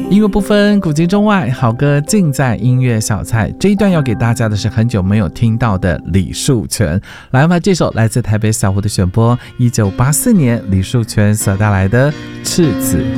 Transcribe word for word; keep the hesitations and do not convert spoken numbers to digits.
音乐不分古今中外，好歌尽在音乐小菜。这一段要给大家的是很久没有听到的李树泉，来吧，这首来自台北小胡的选播，一九八四年李树泉所带来的《赤子》。